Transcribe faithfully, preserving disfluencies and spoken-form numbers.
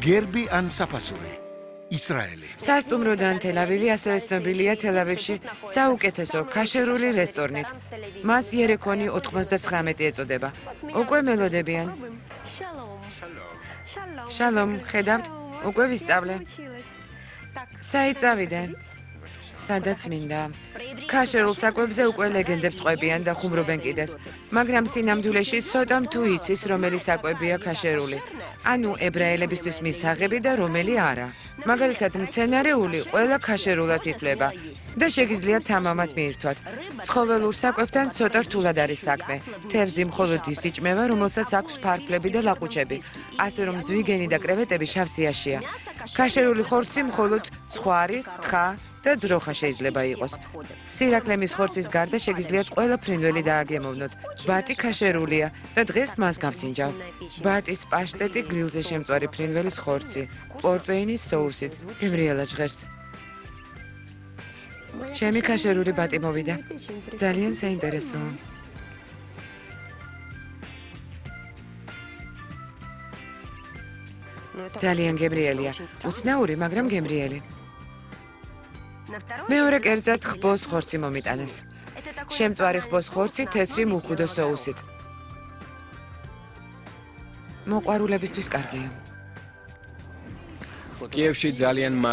გერბი ან საფასური. ისრაელი. სასტუმროდან თელ-ავივი ასევე ცნობილია თელ-ავივში საუკეთესო ქაშერული რესტორნით. მას იერიქონი ოთხმოცდათხრამეტი ეწოდება. უკვე მელოდებიან. შალომ, ხედავთ, უკვე ვისწავლე. საით წავიდე? სადაც მინდა. ქაშერულ საკვებზე უკვე ლეგენდებს ყვებიან და ხუმრობენ კიდეს, მაგრამ სინამდვილეში ცოტამ თუ იცის, რომელი საკვებია ქაშერული. ანუ ებრაელებისთვის მისაღები და რომელი არა. მაგალითად, მცენარეული ყველა ქაშერულად ითვლება და შეგიძლიათ თამამად მიირთვათ. ცხოველურ საკვებთან ცოტა რთულად არის საქმე. თევზი მხოლოდ ის იჭმევა, რომელსაც აქვს ფარფლები და ლაყუჩები, ასე რომ ზვიგენი და კრევეტები შავ სიაშია. ქაშერული ხორცი მხოლოდ ცხვარი, თხა და ძროხა შეიძლება იყოს. სირაქლემის ხორცის გარდა შეგიძლიათ ყველა ფრინველი დააგემოვნოთ. ბატი ქაშერულია და დღეს მას გავსინჯავ. ბატის პაშტეტი, გრილზე შემწვარი ფრინველის ხორცი, პორტვეინის соусით. გემრიელა ჟღერს. ჩემი ქაშერული ბატი მოვიდა. ძალიან საინტერესოა. ძალიან გემრიელია. უცნაური, მაგრამ გემრიელი. მეორე კერძად ხბოს ხორცი მომიტანეს. შემწვარი ხბოს ხორცი თეთრი მუხუდო соусით. მოყვარულებისთვის კარგია. კიევში ძალიან